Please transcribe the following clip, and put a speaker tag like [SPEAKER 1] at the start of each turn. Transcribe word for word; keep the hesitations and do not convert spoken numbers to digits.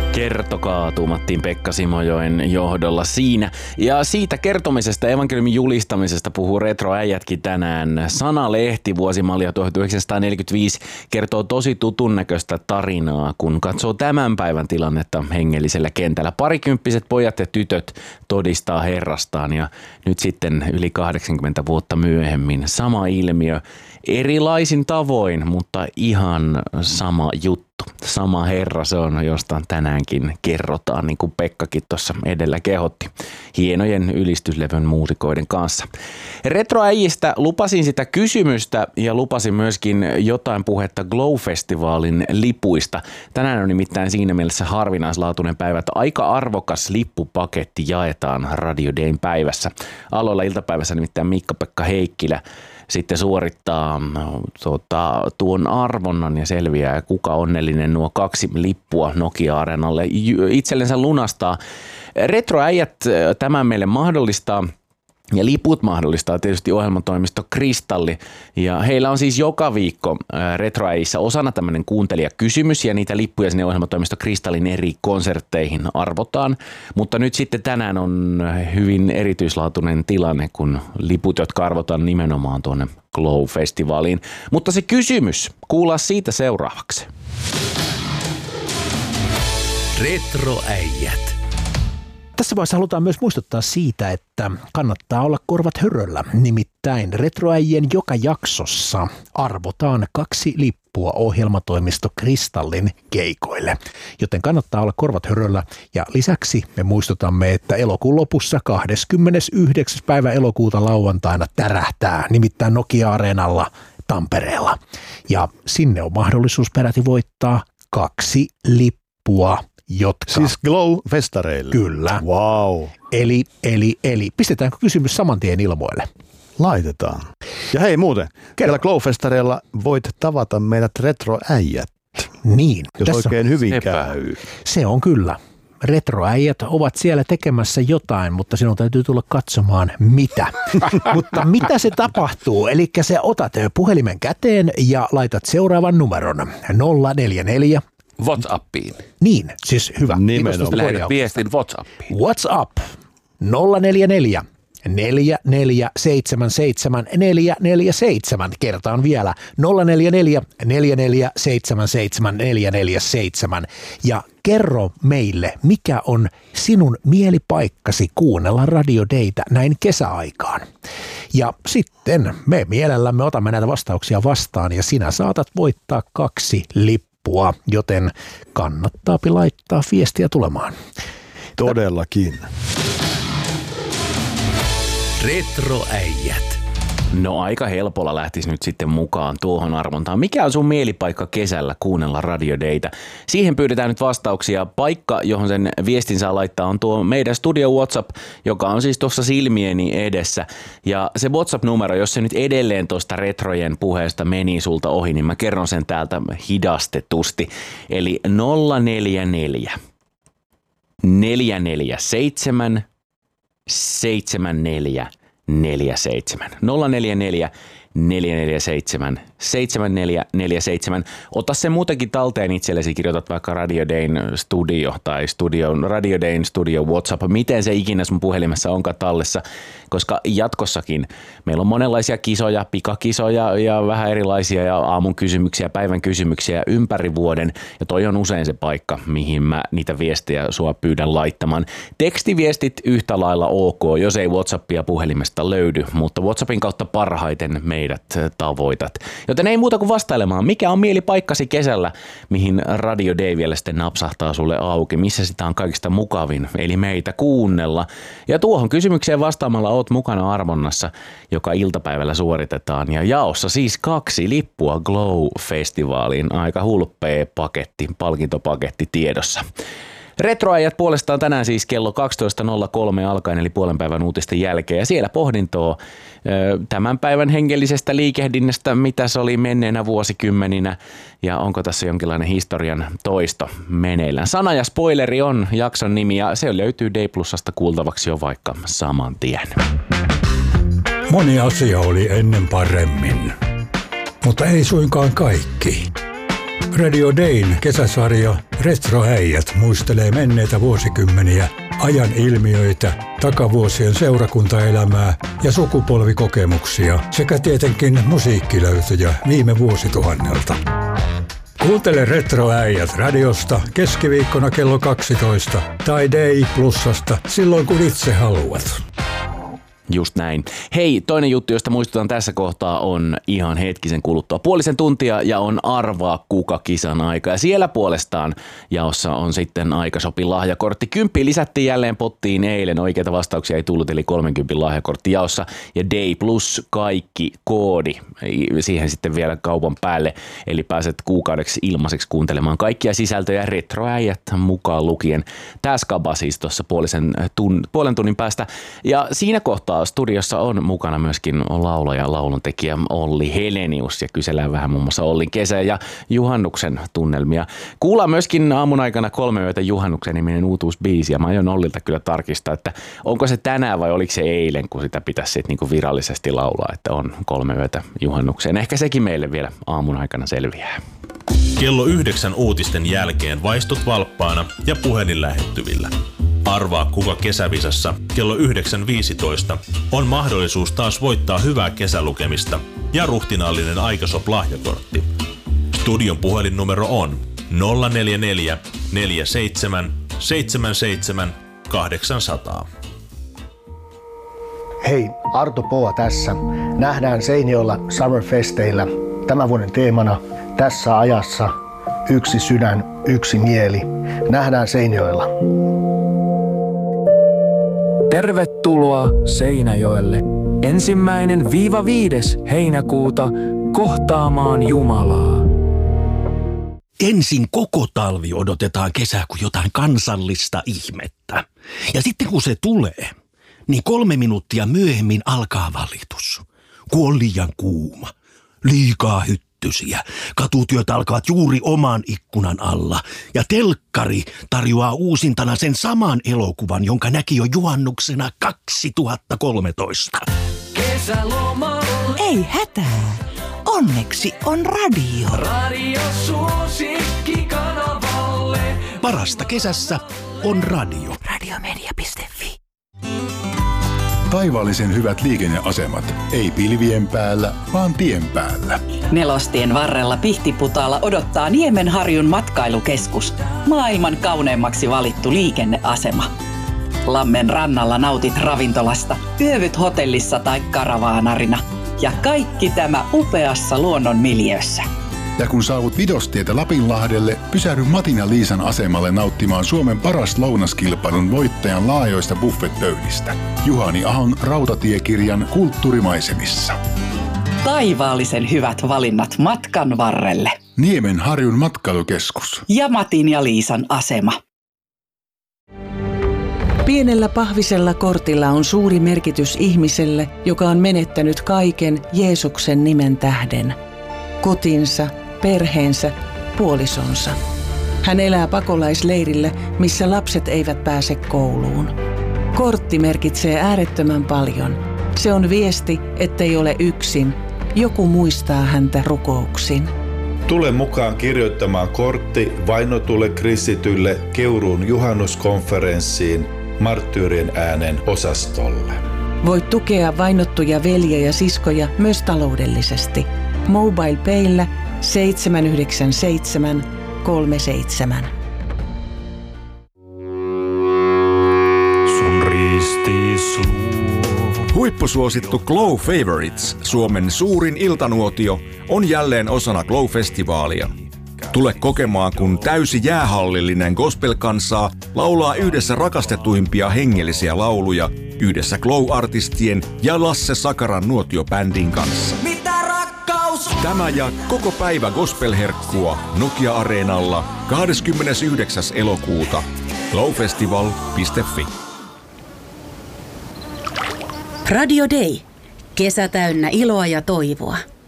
[SPEAKER 1] Kertokaa, tuumattiin Pekka Simojoen johdolla siinä. Ja siitä kertomisesta, evankeliumin julistamisesta puhuu retroäijätkin tänään. Sanalehti vuosimallia tuhatyhdeksänsataaneljäkymmentäviisi kertoo tosi tutun näköistä tarinaa, kun katsoo tämän päivän tilannetta hengellisellä kentällä. Parikymppiset pojat ja tytöt todistaa Herrastaan ja nyt sitten yli kahdeksankymmentä vuotta myöhemmin sama ilmiö. Erilaisin tavoin, mutta ihan sama juttu. Sama Herra se on, josta tänäänkin kerrotaan, niin kuin Pekkakin tuossa edellä kehotti. Hienojen ylistyslevyn muusikoiden kanssa. Retroäijistä lupasin sitä kysymystä ja lupasin myöskin jotain puhetta Glow-festivaalin lipuista. Tänään on nimittäin siinä mielessä harvinaislaatuinen päivä, että aika arvokas lippupaketti jaetaan Radio Dayn päivässä. Aloilla iltapäivässä nimittäin Miikka-Pekka Heikkilä sitten suorittaa tuota, tuon arvonnan ja selviää, kuka onnellinen nuo kaksi lippua Nokia-areenalle itsellensä lunastaa. Retroäijät tämän meille mahdollistaa. Ja liput mahdollistaa tietysti ohjelmatoimisto Kristalli ja heillä on siis joka viikko Retroäijissä osana tämmöinen kuuntelijakysymys ja niitä lippuja sinne ohjelmatoimisto Kristallin eri konsertteihin arvotaan. Mutta nyt sitten tänään on hyvin erityislaatuinen tilanne, kun liput, jotka arvotaan nimenomaan tuonne Glow-festivaaliin. Mutta se kysymys, kuullaan siitä seuraavaksi.
[SPEAKER 2] Retroäijät. Tässä vaiheessa halutaan myös muistuttaa siitä, että kannattaa olla korvat höröllä. Nimittäin Retroäijien joka jaksossa arvotaan kaksi lippua ohjelmatoimisto Kristallin keikoille. Joten kannattaa olla korvat höröllä ja lisäksi me muistutamme, että elokuun lopussa kahdeskymmenesyhdeksäs päivä elokuuta lauantaina tärähtää nimittäin Nokia-areenalla Tampereella. Ja sinne on mahdollisuus peräti voittaa kaksi lippua. Jotka.
[SPEAKER 3] Siis Glow-festareille?
[SPEAKER 2] Kyllä.
[SPEAKER 3] Wow.
[SPEAKER 2] Eli, eli, eli pistetäänkö kysymys saman tien ilmoille?
[SPEAKER 3] Laitetaan. Ja hei muuten, siellä Glow-festareilla voit tavata meidät retroäijät.
[SPEAKER 2] Niin.
[SPEAKER 3] Jos
[SPEAKER 2] tässä
[SPEAKER 3] oikein hyvin
[SPEAKER 1] sepä.
[SPEAKER 3] käy.
[SPEAKER 2] Se on kyllä. Retroäijät ovat siellä tekemässä jotain, mutta sinun täytyy tulla katsomaan mitä. Mutta mitä se tapahtuu? Eli sä otat puhelimen käteen ja laitat seuraavan numeron nolla neljä neljä
[SPEAKER 4] WhatsAppiin.
[SPEAKER 2] Niin, siis hyvä.
[SPEAKER 3] Nimenomaan.
[SPEAKER 4] Lähetät viestin WhatsAppiin.
[SPEAKER 2] WhatsApp nolla neljä neljä neljä neljä seitsemän seitsemän neljä neljä seitsemän. Kertaan vielä nolla neljä neljä neljä neljä seitsemän seitsemän neljä neljä seitsemän. Ja kerro meille, mikä on sinun mielipaikkasi kuunnella Radio Daytä näin kesäaikaan. Ja sitten me mielellämme otamme näitä vastauksia vastaan ja sinä saatat voittaa kaksi lippua, joten kannattaa laittaa viestiä tulemaan.
[SPEAKER 3] Todellakin.
[SPEAKER 2] Retroäijät.
[SPEAKER 1] No aika helpolla lähtisi nyt sitten mukaan tuohon arvontaan. Mikä on sun mielipaikka kesällä kuunnella Radio Daytä? Siihen pyydetään nyt vastauksia. Paikka, johon sen viestin saa laittaa, on tuo meidän studio WhatsApp, joka on siis tuossa silmieni edessä. Ja se WhatsApp-numero, jos se nyt edelleen tuosta retrojen puheesta meni sulta ohi, niin mä kerron sen täältä hidastetusti. Eli nolla neljä neljä neljä neljä seitsemän seitsemän neljä neljä seitsemän nolla neljä neljä neljä neljä seitsemän seitsemän neljä neljä seitsemän. Ota se muutenkin talteen itsellesi, kirjoitat vaikka Radio Dayn studio tai studio, Radio Dayn studio WhatsApp, miten se ikinä sun puhelimessa onkaan tallessa, koska jatkossakin meillä on monenlaisia kisoja, pikakisoja ja vähän erilaisia ja aamun kysymyksiä, päivän kysymyksiä ympäri vuoden ja toi on usein se paikka, mihin mä niitä viestejä sua pyydän laittamaan. Tekstiviestit yhtä lailla ok, jos ei WhatsAppia puhelimesta löydy, mutta WhatsAppin kautta parhaiten meidät tavoitat. Joten ei muuta kuin vastailemaan, mikä on mielipaikkasi kesällä, mihin Radio Day vielä sitten napsahtaa sulle auki, missä sitä on kaikista mukavin, eli meitä kuunnella. Ja tuohon kysymykseen vastaamalla oot mukana arvonnassa, joka iltapäivällä suoritetaan. Ja jaossa siis kaksi lippua Glow-festivaaliin, aika hulppea paketti, palkintopaketti tiedossa. Retroäijät puolestaan tänään siis kello kaksitoista nolla kolme alkaen, eli puolen päivän uutisten jälkeen. Ja siellä pohdintoa tämän päivän hengellisestä liikehdinnästä, mitä se oli menneenä vuosikymmeninä ja onko tässä jonkinlainen historian toisto meneillään. Sana ja spoileri on jakson nimi ja se löytyy Day Plusasta kuultavaksi jo vaikka saman tien.
[SPEAKER 5] Moni asia oli ennen paremmin, mutta ei suinkaan kaikki. Radio Dayn kesäsarja Retroäijät muistelee menneitä vuosikymmeniä, ajan ilmiöitä, takavuosien seurakuntaelämää ja sukupolvikokemuksia sekä tietenkin musiikkilöytöjä viime vuosituhannelta. Kuuntele Retroäijät radiosta keskiviikkona kello kaksitoista tai Day Plusasta silloin kun itse haluat.
[SPEAKER 1] Just näin. Hei, toinen juttu, josta muistutan tässä kohtaa on ihan hetkisen kuluttua puolisen tuntia ja on arvaa kuka kisan aika. Ja siellä puolestaan jaossa on sitten Aikashopin lahjakortti. Kymppi lisättiin jälleen pottiin eilen. Oikeita vastauksia ei tullut, eli kolmenkympin lahjakortti jaossa. Ja Day Plus kaikki koodi siihen sitten vielä kaupan päälle. Eli pääset kuukaudeksi ilmaiseksi kuuntelemaan kaikkia sisältöjä retroäijät mukaan lukien. Tää skaba siis tuossa puolisen tun, puolen tunnin päästä. Ja siinä kohtaa studiossa on mukana myöskin laulaja ja lauluntekijä Olli Helenius ja kysellään vähän muun muassa Ollin kesä- ja juhannuksen tunnelmia. Kuullaan myöskin aamun aikana Kolme yötä juhannuksen niminen uutuusbiisi ja mä aion Ollilta kyllä tarkistaa, että onko se tänään vai oliko se eilen, kun sitä pitäisi sitten niinku virallisesti laulaa, että on Kolme yötä juhannukseen. Ehkä sekin meille vielä aamun aikana selviää.
[SPEAKER 6] Kello yhdeksän uutisten jälkeen vaistut valppaana ja puhelin lähettyvillä. Arvaa kuka kesävisassa kello yhdeksän viisitoista on mahdollisuus taas voittaa hyvää kesälukemista ja ruhtinaallinen Aikashop-lahjakortti. Studion puhelinnumero on nolla neljä neljä neljä seitsemän seitsemän seitsemän kahdeksan nolla nolla.
[SPEAKER 7] Hei, Arto Poa tässä. Nähdään Seinäjoella Summerfesteillä. Tämän vuoden teemana tässä ajassa yksi sydän, yksi mieli. Nähdään Seinäjoella.
[SPEAKER 8] Tervetuloa Seinäjoelle ensimmäinen viiva viides heinäkuuta kohtaamaan Jumalaa.
[SPEAKER 9] Ensin koko talvi odotetaan kesää kuin jotain kansallista ihmettä. Ja sitten kun se tulee, niin kolme minuuttia myöhemmin alkaa valitus. Kun on liian kuuma, liikaa hyttysiä, katutyöt alkavat juuri oman ikkunan alla. Ja telkkari tarjoaa uusintana sen saman elokuvan, jonka näki jo juhannuksena kaksituhattakolmetoista.
[SPEAKER 10] Kesäloma.
[SPEAKER 11] Ei hätää. Onneksi on radio.
[SPEAKER 10] Radio suosikki kanavalle.
[SPEAKER 9] Parasta kesässä on radio.
[SPEAKER 11] radiomedia piste fi.
[SPEAKER 5] Taivaallisen hyvät liikenneasemat. Ei pilvien päällä, vaan tien päällä.
[SPEAKER 12] Nelostien varrella Pihtiputaalla odottaa Niemenharjun matkailukeskus. Maailman kauneimmaksi valittu liikenneasema. Lammen rannalla nautit ravintolasta, yövyt hotellissa tai karavaanarina. Ja kaikki tämä upeassa luonnon miljöössä.
[SPEAKER 5] Ja kun saavut Vidostietä Lapinlahdelle, pysähdy Matin ja Liisan asemalle nauttimaan Suomen paras lounaskilpailun voittajan laajoista buffetpöydistä. Juhani Ahon rautatiekirjan kulttuurimaisemissa.
[SPEAKER 12] Taivaallisen hyvät valinnat matkan varrelle.
[SPEAKER 5] Niemenharjun matkailukeskus.
[SPEAKER 12] Ja Matin ja Liisan asema.
[SPEAKER 13] Pienellä pahvisella kortilla on suuri merkitys ihmiselle, joka on menettänyt kaiken Jeesuksen nimen tähden. Kotinsa, perheensä, puolisonsa. Hän elää pakolaisleirillä, missä lapset eivät pääse kouluun. Kortti merkitsee äärettömän paljon. Se on viesti, ettei ole yksin. Joku muistaa häntä rukouksin.
[SPEAKER 14] Tule mukaan kirjoittamaan kortti vainotulle kristitylle Keuruun juhannuskonferenssiin Marttyyrien äänen osastolle.
[SPEAKER 13] Voit tukea vainottuja veljiä ja siskoja myös taloudellisesti. MobilePayllä seitsemän yhdeksän seitsemän kolme seitsemän.
[SPEAKER 15] Sun ristis Huippusuosittu Glow Favorites, Suomen suurin iltanuotio, on jälleen osana Glow-festivaalia. Tule kokemaan, kun täysi jäähallillinen gospel-kansaa laulaa yhdessä rakastetuimpia hengellisiä lauluja yhdessä Glow-artistien ja Lasse Sakaran nuotiobändin kanssa.
[SPEAKER 10] Mitä rakkaus?
[SPEAKER 15] Tämä ja koko päivä gospel-herkkua Nokia-areenalla kahdeskymmenesyhdeksäs elokuuta. glowfestival piste fi.
[SPEAKER 16] Radio Day. Kesä täynnä iloa ja toivoa.